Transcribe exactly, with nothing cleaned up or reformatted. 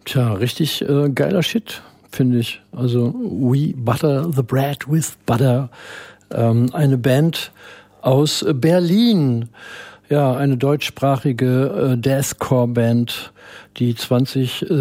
Tja, richtig äh, geiler Shit, finde ich. Also We Butter the Bread with Butter. Ähm, eine Band aus Berlin. Ja, eine deutschsprachige äh, Deathcore-Band, die zwanzig